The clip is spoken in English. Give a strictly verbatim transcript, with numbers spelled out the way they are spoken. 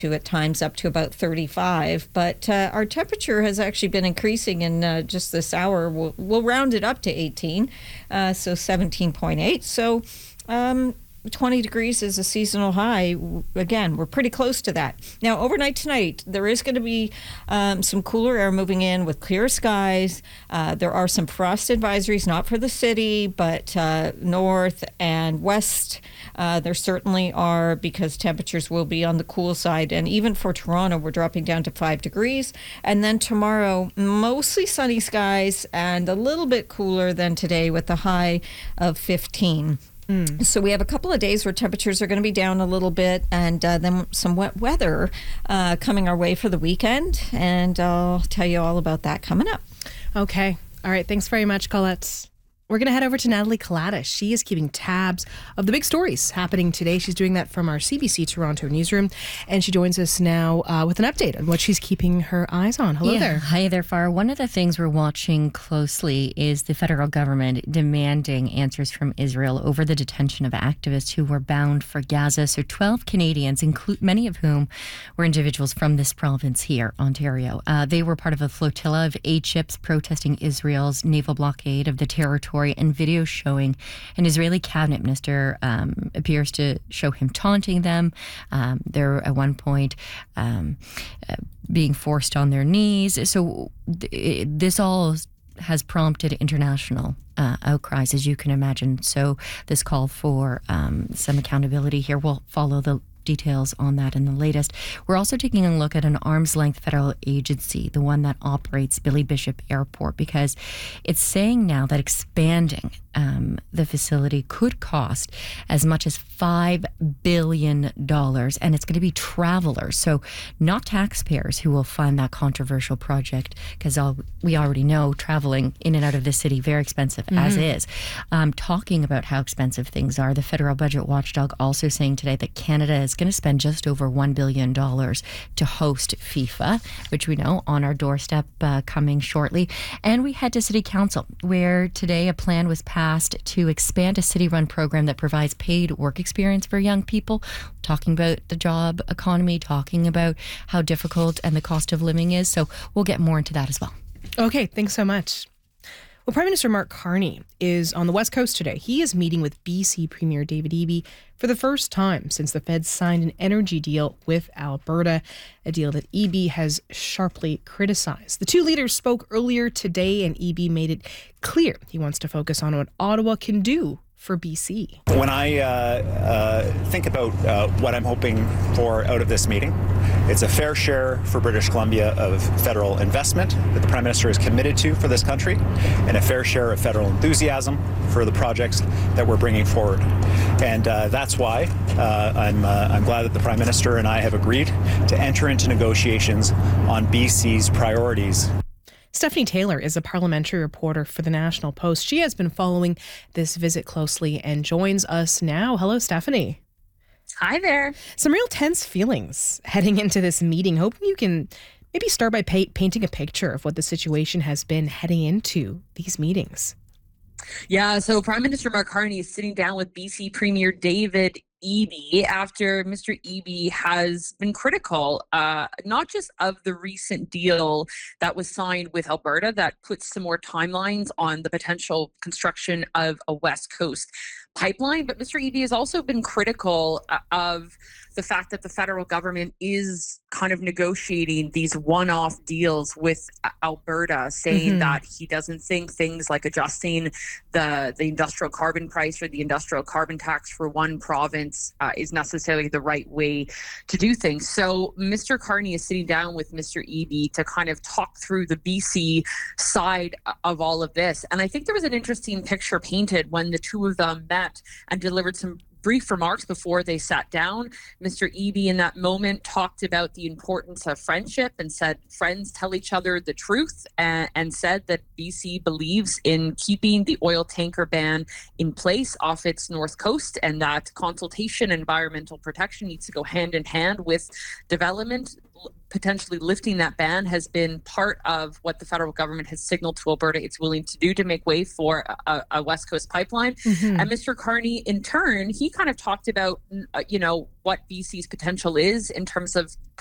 to at times up to about thirty-five. But uh, our temperature has actually been increasing in uh, just this hour. We'll, we'll round it up to eighteen, uh, so seventeen point eight. So um, twenty degrees is a seasonal high. Again, we're pretty close to that. Now, overnight tonight, there is going to be um, some cooler air moving in with clear skies. Uh, there are some frost advisories, not for the city, but uh, north and west. Uh, there certainly are, because temperatures will be on the cool side. And even for Toronto, we're dropping down to five degrees. And then tomorrow, mostly sunny skies and a little bit cooler than today with a high of fifteen. Mm. So we have a couple of days where temperatures are going to be down a little bit, and uh, then some wet weather uh, coming our way for the weekend. And I'll tell you all about that coming up. Okay. All right. Thanks very much, Colette. We're going to head over to Natalie Kalatis. She is keeping tabs of the big stories happening today. She's doing that from our C B C Toronto newsroom. And she joins us now uh, with an update on what she's keeping her eyes on. Hello yeah. there. Hi there, Farah. One of the things we're watching closely is the federal government demanding answers from Israel over the detention of activists who were bound for Gaza. So twelve Canadians, include many of whom were individuals from this province here, Ontario. Uh, they were part of a flotilla of eight ships protesting Israel's naval blockade of the territory, and video showing an Israeli cabinet minister um, appears to show him taunting them. Um, they're at one point um, uh, being forced on their knees. So th- this all has prompted international uh, outcries, as you can imagine. So this call for um, some accountability here will follow the details on that in the latest. We're also taking a look at an arm's length federal agency, the one that operates Billy Bishop Airport, because it's saying now that expanding um, the facility could cost as much as five billion dollars, and it's going to be travelers, so not taxpayers, who will fund that controversial project, because all we already know, traveling in and out of the city, very expensive mm-hmm. as is. Um, talking about how expensive things are, the federal budget watchdog also saying today that Canada is going to spend just over one billion dollars to host FIFA, which we know on our doorstep uh, coming shortly. And we head to City Council, where today a plan was passed to expand a city-run program that provides paid work experience for young people, talking about the job economy, talking about how difficult and the cost of living is. So we'll get more into that as well. Okay, thanks so much. Well, Prime Minister Mark Carney is on the West Coast today. He is meeting with B C Premier David Eby for the first time since the Feds signed an energy deal with Alberta, a deal that Eby has sharply criticized. The two leaders spoke earlier today, and Eby made it clear he wants to focus on what Ottawa can do for B C. When I uh, uh, think about uh, what I'm hoping for out of this meeting, it's a fair share for British Columbia of federal investment that the Prime Minister is committed to for this country, and a fair share of federal enthusiasm for the projects that we're bringing forward. And uh, that's why uh, I'm, uh, I'm glad that the Prime Minister and I have agreed to enter into negotiations on B C's priorities. Stephanie Taylor is a parliamentary reporter for the National Post. She has been following this visit closely and joins us now. Hello, Stephanie. Hi there. Some real tense feelings heading into this meeting. Hoping you can maybe start by pa- painting a picture of what the situation has been heading into these meetings. Yeah, so Prime Minister Mark Carney is sitting down with B C Premier David Eby after Mister Eby has been critical, uh, not just of the recent deal that was signed with Alberta that puts some more timelines on the potential construction of a West Coast pipeline, but Mister Eby has also been critical uh, of the fact that the federal government is kind of negotiating these one-off deals with Alberta, saying mm-hmm. that he doesn't think things like adjusting the, the industrial carbon price or the industrial carbon tax for one province uh, is necessarily the right way to do things. So Mister Carney is sitting down with Mister Eby to kind of talk through the B C side of all of this. And I think there was an interesting picture painted when the two of them met and delivered some brief remarks before they sat down. Mister Eby in that moment talked about the importance of friendship and said friends tell each other the truth, and, and said that B C believes in keeping the oil tanker ban in place off its north coast, and that consultation and environmental protection needs to go hand in hand with development. potentially lifting that ban has been part of what the federal government has signaled to Alberta it's willing to do to make way for a, a West Coast pipeline. Mm-hmm. And Mister Carney, in turn, he kind of talked about, uh, you know, what B C's potential is in terms of